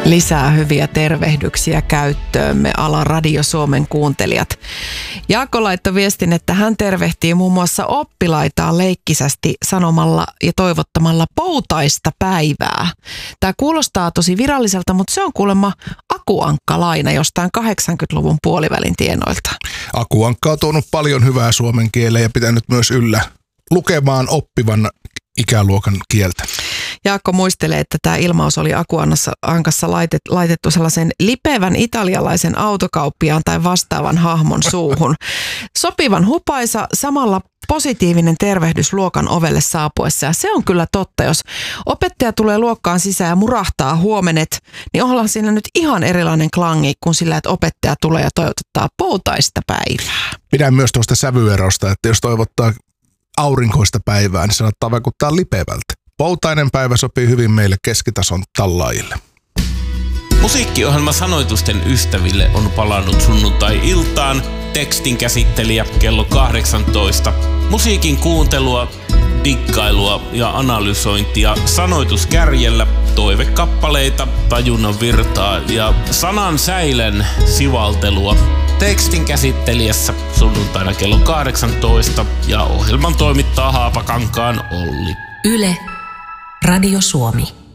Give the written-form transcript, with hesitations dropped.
Lisää hyviä tervehdyksiä käyttöömme alan Radio Suomen kuuntelijat. Jaakko laittoi viestin, että hän tervehtii muun muassa oppilaitaan leikkisästi sanomalla ja toivottamalla poutaista päivää. Tämä kuulostaa tosi viralliselta, mutta se on kuulemma akuankkalaina jostain 80-luvun puolivälin tienoilta. Akuankka on tuonut paljon hyvää suomen kieleen ja pitänyt myös yllä lukemaan oppivan ikäluokan kieltä. Jaakko muistelee, että tämä ilmaus oli Akuankassa laitettu sellaisen lipevän italialaisen autokauppiaan tai vastaavan hahmon suuhun. Sopivan hupaisa, samalla positiivinen tervehdys luokan ovelle saapuessa. Ja se on kyllä totta, jos opettaja tulee luokkaan sisään ja murahtaa huomenet, niin ollaan siinä nyt ihan erilainen klangi kuin sillä, että opettaja tulee ja toivottaa poutaista päivää. Pidän myös tuosta sävyerosta, että jos toivottaa aurinkoista päivää, niin saattaa vaikuttaa lipevältä. Poutainen päivä sopii hyvin meille keskitason tallaajille. Musiikkiohjelma Sanoitusten ystäville on palannut sunnuntai-iltaan. Tekstin käsittelijä kello 18. Musiikin kuuntelua, diggailua ja analysointia sanoituskärjellä, toivekappaleita, tajunnan virtaa ja sanan säilen sivaltelua. Tekstin käsittelijässä sunnuntaina kello 18 ja ohjelman toimittaa Haapakankaan Olli. Yle, Radio Suomi.